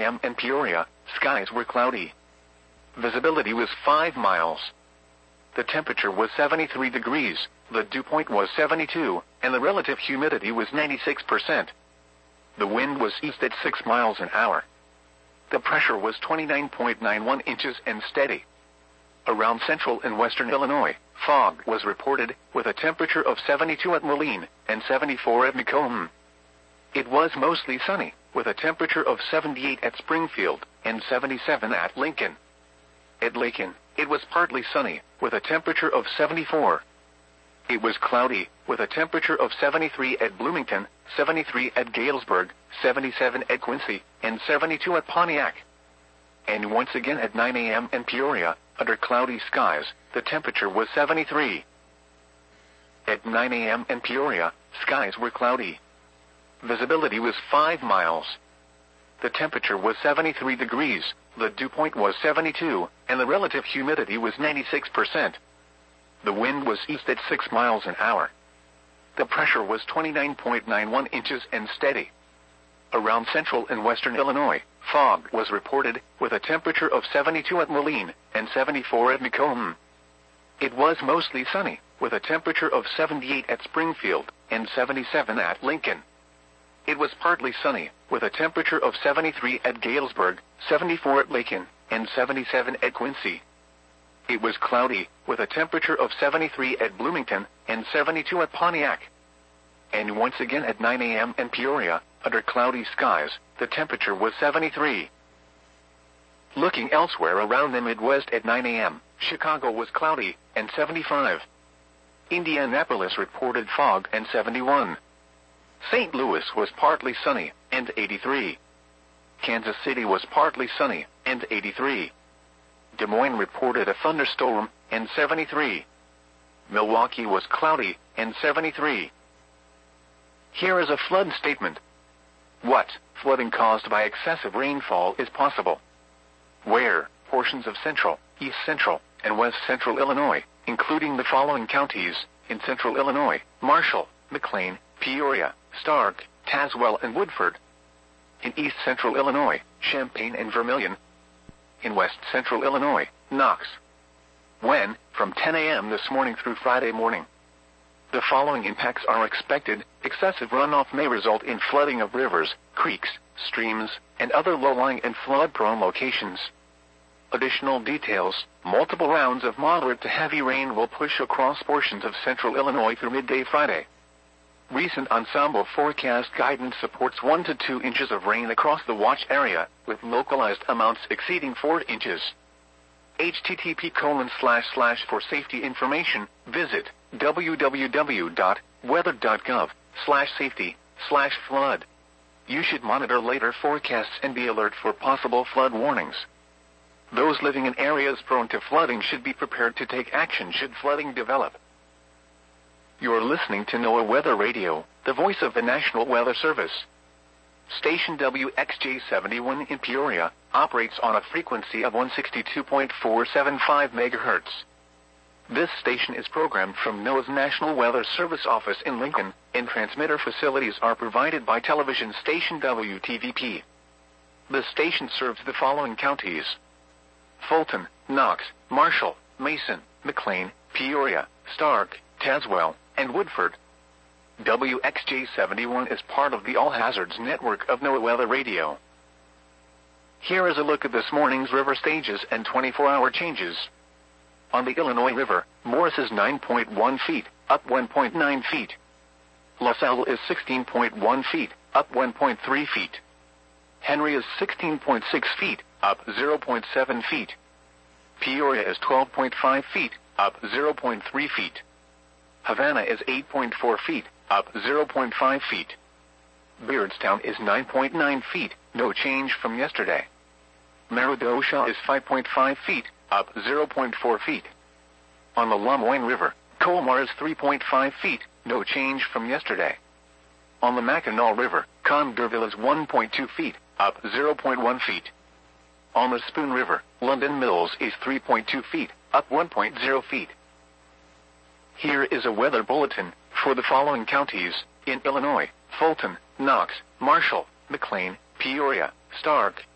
a.m. in Peoria, skies were cloudy. Visibility was 5 miles. The temperature was 73 degrees, the dew point was 72, and the relative humidity was 96%. The wind was east at 6 miles an hour. The pressure was 29.91 inches and steady. Around central and western Illinois, fog was reported, with a temperature of 72 at Moline and 74 at Macomb. It was mostly sunny, with a temperature of 78 at Springfield and 77 at Lincoln. At Lincoln, it was partly sunny, with a temperature of 74. It was cloudy, with a temperature of 73 at Bloomington, 73 at Galesburg, 77 at Quincy, and 72 at Pontiac. And once again at 9 a.m. in Peoria, under cloudy skies, the temperature was 73. At 9 a.m. in Peoria, skies were cloudy. Visibility was 5 miles. The temperature was 73 degrees, the dew point was 72, and the relative humidity was 96%. The wind was east at 6 miles an hour. The pressure was 29.91 inches and steady. Around central and western Illinois, fog was reported, with a temperature of 72 at Moline and 74 at Macomb. It was mostly sunny, with a temperature of 78 at Springfield and 77 at Lincoln. It was partly sunny, with a temperature of 73 at Galesburg, 74 at Lincoln, and 77 at Quincy. It was cloudy, with a temperature of 73 at Bloomington and 72 at Pontiac. And once again at 9 a.m. in Peoria, under cloudy skies, the temperature was 73. Looking elsewhere around the Midwest at 9 a.m., Chicago was cloudy and 75. Indianapolis reported fog and 71. St. Louis was partly sunny and 83. Kansas City was partly sunny and 83. Des Moines reported a thunderstorm and 73. Milwaukee was cloudy and 73. Here is a flood statement. What flooding caused by excessive rainfall is possible? Where portions of central, east central, and west central Illinois, including the following counties, in central Illinois, Marshall, McLean, Peoria, Stark, Tazewell, and Woodford. In east central Illinois, Champaign and Vermilion. In west central Illinois, Knox. When? From 10 a.m. this morning through Friday morning. The following impacts are expected. Excessive runoff may result in flooding of rivers, creeks, streams, and other low-lying and flood-prone locations. Additional details: multiple rounds of moderate to heavy rain will push across portions of central Illinois through midday Friday. Recent ensemble forecast guidance supports 1 to 2 inches of rain across the watch area, with localized amounts exceeding 4 inches. http:// for safety information, visit www.weather.gov/safety/flood. You should monitor later forecasts and be alert for possible flood warnings. Those living in areas prone to flooding should be prepared to take action should flooding develop. You're listening to NOAA Weather Radio, the voice of the National Weather Service. Station WXJ71 in Peoria operates on a frequency of 162.475 MHz. This station is programmed from NOAA's National Weather Service office in Lincoln, and transmitter facilities are provided by television station WTVP. The station serves the following counties: Fulton, Knox, Marshall, Mason, McLean, Peoria, Stark, Tazewell, and Woodford. WXJ71 is part of the All Hazards network of NOAA Weather Radio. Here is a look at this morning's river stages and 24-hour changes. On the Illinois River, Morris is 9.1 feet, up 1.9 feet. LaSalle is 16.1 feet, up 1.3 feet. Henry is 16.6 feet, up 0.7 feet. Peoria is 12.5 feet, up 0.3 feet. Havana is 8.4 feet, up 0.5 feet. Beardstown is 9.9 feet, no change from yesterday. Merodosha is 5.5 feet, up 0.4 feet. On the Lemoyne River, Colmar is 3.5 feet, no change from yesterday. On the Mackinac River, Congerville is 1.2 feet, up 0.1 feet. On the Spoon River, London Mills is 3.2 feet, up 1.0 feet. Here is a weather bulletin for the following counties in Illinois: Fulton, Knox, Marshall, McLean, Peoria, Stark,